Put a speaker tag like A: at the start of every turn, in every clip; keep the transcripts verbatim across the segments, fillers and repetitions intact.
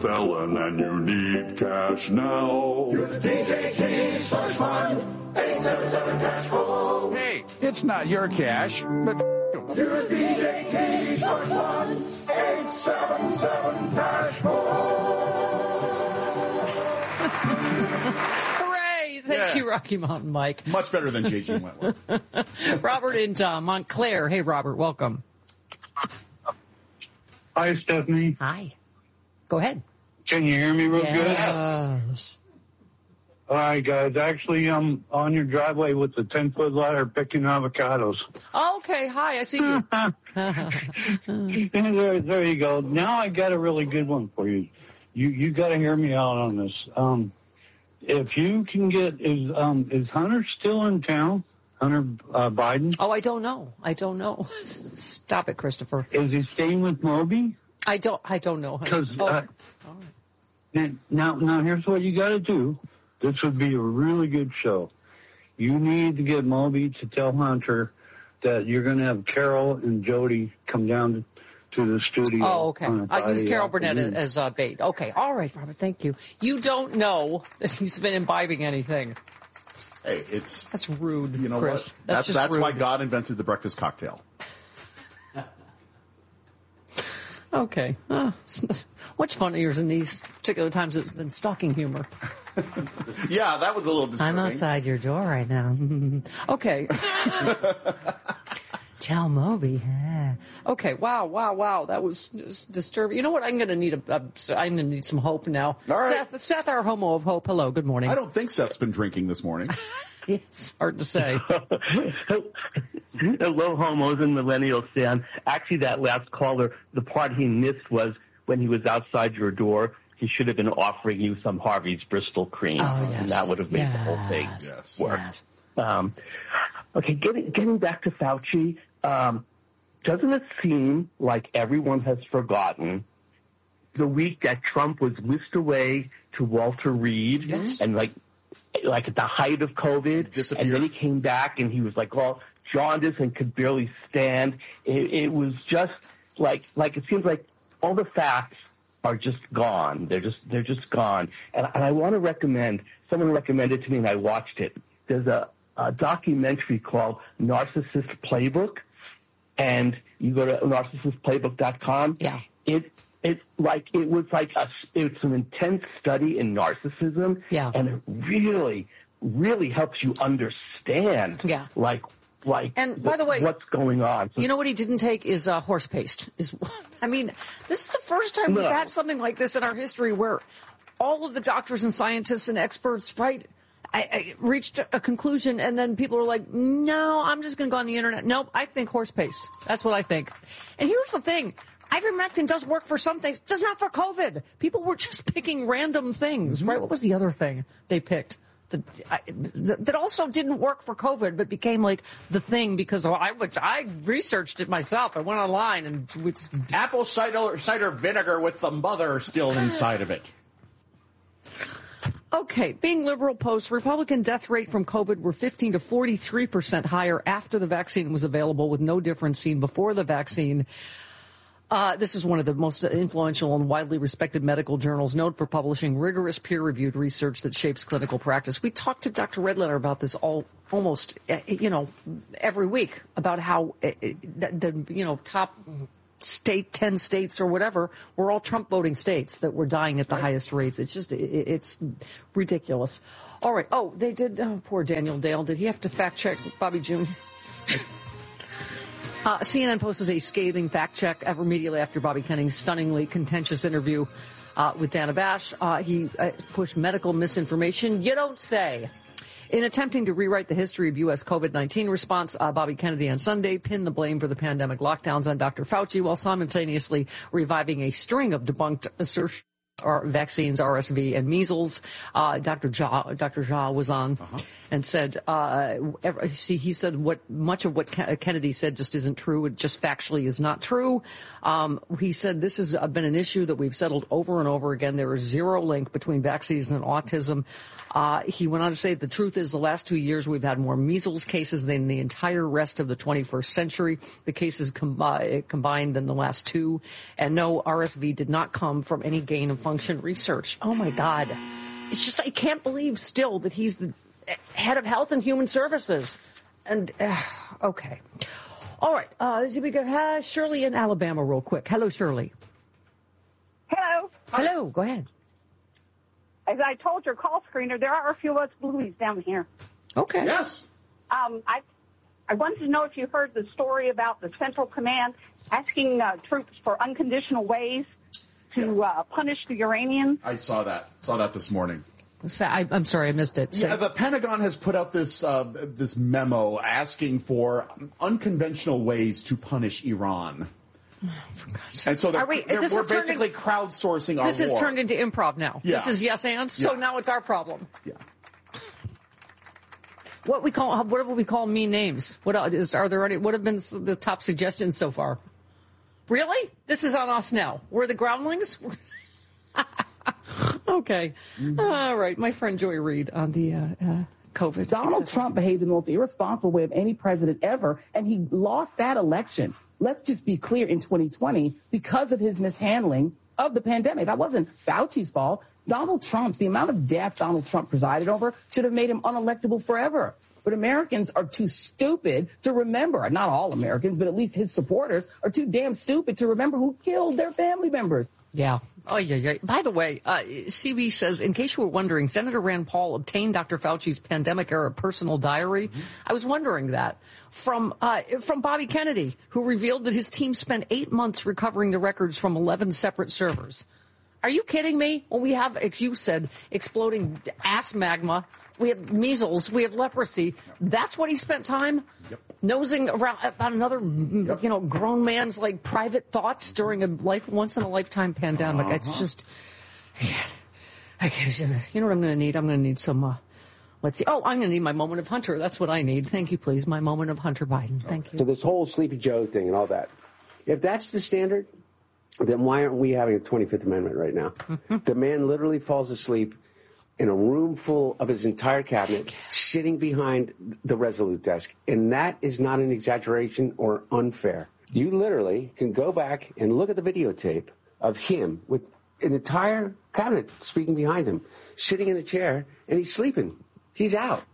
A: felon and you need cash now. Use D J T slash fund eight seven seven cash home.
B: Hey, it's not your cash, but
A: use D J T slash fund eight seven seven cash home.
C: Thank
D: yeah.
C: you, Rocky Mountain Mike.
D: Much better than J G Wentworth.
C: Robert in uh, Montclair. Hey, Robert, welcome.
E: Hi, Stephanie.
C: Hi. Go ahead.
E: Can you hear me real
C: yes.
E: good?
C: Yes.
E: All right, guys. Actually, I'm on your driveway with the ten-foot ladder picking avocados.
C: Okay. Hi, I see you.
E: there, there you go. Now I got a really good one for you. You you got to hear me out on this. Um, If you can get, is um is Hunter still in town? Hunter uh, Biden?
C: Oh, I don't know. I don't know. Stop it, Christopher.
E: Is he staying with Moby?
C: I don't. I don't know.
E: Because
C: oh.
E: uh, right. now, now here's what you got to do. This would be a really good show. You need to get Moby to tell Hunter that you're going to have Carol and Jody come down to. to the studio.
C: Oh, okay. I use Carol
E: afternoon.
C: Burnett as uh, bait. Okay. All right, Robert. Thank you. You don't know that he's been imbibing anything.
D: Hey, it's...
C: That's rude,
D: You know
C: Chris.
D: what?
C: That's,
D: That's, that's
C: rude.
D: why God invented the breakfast cocktail.
C: Okay. Oh, much funnier than these particular times than stalking humor.
D: Yeah, that was a little disturbing.
C: I'm outside your door right now. Okay. Tell Moby. Yeah. Okay. Wow. Wow. Wow. That was just disturbing. You know what? I'm going to need a. a I'm going to need some hope now.
D: All right.
C: Seth, Seth, our homo of hope. Hello. Good morning.
D: I don't think Seth's been drinking this morning.
C: It's hard to say.
F: Hello, homos and millennials, Sam. Actually, that last caller, the part he missed was when he was outside your door. He should have been offering you some Harvey's Bristol cream,
C: Oh, yes.
F: and that would have made
C: yes.
F: the whole thing
D: Yes.
F: work.
C: Yes.
F: Um, okay, getting getting back to Fauci. Um, doesn't it seem like everyone has forgotten the week that Trump was whisked away to Walter Reed
C: yes.
F: and like, like at the height of COVID,
D: Disappeared.
F: and then he came back and he was like all jaundiced and could barely stand. It, it was just like, like it seems like all the facts are just gone. They're just, they're just gone. And, and I want to recommend, someone recommended it to me and I watched it. There's a, a documentary called Narcissist Playbook. And you go to narcissist playbook dot com.
C: Yeah.
F: It it like it was like a it's an intense study in narcissism.
C: Yeah.
F: And it really really helps you understand.
C: Yeah.
F: Like like.
C: And by the way,
F: what's going on? So,
C: you know what he didn't take is uh, horse paste. Is I mean, this is the first time
F: No.
C: we've had something like this in our history where all of the doctors and scientists and experts, right? I, I reached a conclusion, and then people are like, no, I'm just going to go on the internet. Nope, I think horse paste. That's what I think. And here's the thing. Ivermectin does work for some things, does not for COVID. People were just picking random things, mm-hmm. right? What was the other thing they picked? The, I, that also didn't work for COVID, but became like the thing because well, I I researched it myself. I went online and it's
D: Apple cider, cider vinegar with the mother still inside of it.
C: Okay, being liberal posts, Republican death rate from COVID were fifteen to forty-three percent higher after the vaccine was available, with no difference seen before the vaccine. Uh, this is one of the most influential and widely respected medical journals, known for publishing rigorous peer-reviewed research that shapes clinical practice. We talked to Doctor Redletter about this all almost, you know, every week about how uh, the, you know, top state, ten states or whatever, were all Trump voting states that were dying at the right. highest rates. It's just, it, it's ridiculous. All right. Oh, they did, oh, poor Daniel Dale. Did he have to fact check Bobby Junior? Uh, C N N posted a scathing fact check immediately after Bobby Kenning's stunningly contentious interview uh, with Dana Bash. Uh, he uh, pushed medical misinformation. You don't say. In attempting to rewrite the history of U S COVID nineteen response, uh, Bobby Kennedy on Sunday pinned the blame for the pandemic lockdowns on Doctor Fauci while simultaneously reviving a string of debunked assertions. Or vaccines, R S V and measles. Uh, Doctor Jha, Doctor Jha was on uh-huh. and said, uh, every, see, he said what much of what Kennedy said just isn't true. It just factually is not true. Um, he said this has been an issue that we've settled over and over again. There is zero link between vaccines and autism. Uh, he went on to say the truth is the last two years we've had more measles cases than the entire rest of the twenty-first century. The cases com- uh, combined in the last two. And no, R S V did not come from any gain of function function research. Oh, my God. It's just, I can't believe still that he's the head of Health and Human Services. And, uh, okay. All right. Uh, we go, uh, Shirley in Alabama real quick. Hello, Shirley.
G: Hello.
C: Hello. Go ahead.
G: As I told your call screener, there are a few of us blueies down here.
C: Okay.
D: Yes.
G: Um, I I wanted to know if you heard the story about the Central Command asking uh, troops for unconditional ways to uh, punish the Iranians.
D: I saw that. Saw that this morning.
C: So, I, I'm sorry, I missed it. So,
D: Yeah, the Pentagon has put out this uh, this memo asking for unconventional ways to punish Iran.
C: for God's sake.
D: And so they're,
C: Are we,
D: they're,
C: this
D: we're
C: is turned
D: basically
C: in-
D: crowdsourcing our
C: This has
D: war.
C: turned into improv now.
D: Yeah.
C: This is yes and. So
D: Yeah.
C: now it's our problem.
D: Yeah.
C: What we call, what do we call mean names? What else is, are there any? What have been the top suggestions so far? Really? This is on us now. We're the groundlings. Okay. Mm-hmm. All right. My friend Joy Reid on the uh, uh, COVID.
H: Donald Trump behaved the most irresponsible way of any president ever, and he lost that election. Let's just be clear, in twenty twenty, because of his mishandling of the pandemic. That wasn't Fauci's fault. Donald Trump, the amount of death Donald Trump presided over should have made him unelectable forever. But Americans are too stupid to remember, not all Americans, but at least his supporters are too damn stupid to remember who killed their family members.
C: Yeah. Oh, yeah, yeah. By the way, uh, C B says, in case you were wondering, Senator Rand Paul obtained Doctor Fauci's pandemic-era personal diary. Mm-hmm. I was wondering that. From uh, from Bobby Kennedy, who revealed that his team spent eight months recovering the records from eleven separate servers. Are you kidding me? When we have, as you said, exploding ass magma, we have measles, we have leprosy. That's what he spent time yep. nosing around about another, yep. you know, grown man's like private thoughts during a life once in a lifetime pandemic. Uh-huh. It's just, I can't, you know what I'm going to need? I'm going to need some. Uh, let's see. Oh, I'm going to need my moment of Hunter. That's what I need. Thank you, please. My moment of Hunter Biden. Thank you.
I: So this whole Sleepy Joe thing and all that. If that's the standard, then why aren't we having a twenty-fifth Amendment right now? Mm-hmm. The man literally falls asleep in a room full of his entire cabinet, sitting behind the Resolute desk. And that is not an exaggeration or unfair. You literally can go back and look at the videotape of him with an entire cabinet speaking behind him, sitting in a chair, and he's sleeping. He's out.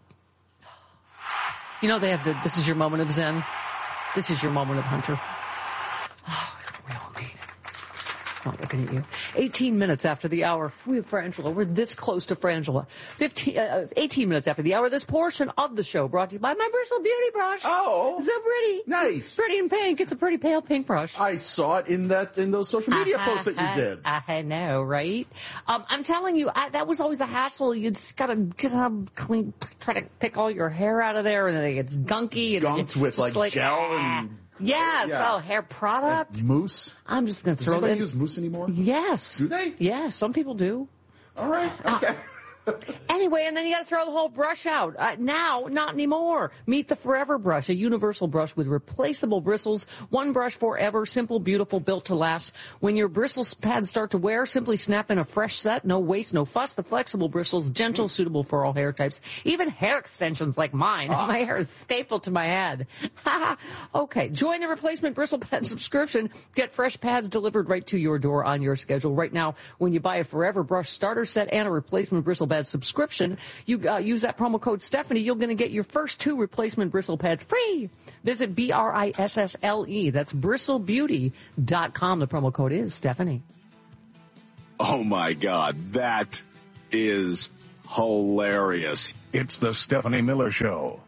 C: You know, they have the, this is your moment of Zen. This is your moment of Hunter. Oh, it's what we all need. Not looking at you. eighteen minutes after the hour. We have Frangela. We're this close to Frangela. fifteen, uh, eighteen minutes after the hour. This portion of the show brought to you by my Bristle Beauty Brush.
D: Oh.
C: So pretty.
D: Nice.
C: Pretty and pink. It's a pretty pale pink brush.
D: I saw it in that in those social media
C: uh-huh,
D: posts that you did.
C: I know, right? Um, I'm telling you, I, that was always the hassle. You just gotta get up, clean, try to pick all your hair out of there, and then it gets gunky. And
D: Gunked with like, like gel ah. and...
C: Yes.
D: Yeah.
C: Oh, hair product.
D: Like mousse.
C: I'm just going to throw
D: it. Does anybody
C: in.
D: use mousse anymore?
C: Yes.
D: Do they?
C: Yes, some people do.
D: All right. Okay.
C: Uh, anyway, and then you got to throw the whole brush out. Uh, now, not anymore. Meet the Forever Brush, a universal brush with replaceable bristles. One brush forever, simple, beautiful, built to last. When your bristle pads start to wear, simply snap in a fresh set. No waste, no fuss. The flexible bristles, gentle, mm. suitable for all hair types. Even hair extensions like mine. Oh. My hair is stapled to my head. Okay, join the replacement bristle pad subscription. Get fresh pads delivered right to your door on your schedule. Right now, when you buy a Forever Brush starter set and a replacement bristle pad subscription, you uh, use that promo code Stephanie, you're going to get your first two replacement bristle pads free. Visit B R I S S L E. That's bristle beauty dot com. The promo code is Stephanie.
A: Oh, my God. That is hilarious.
B: It's the Stephanie Miller Show.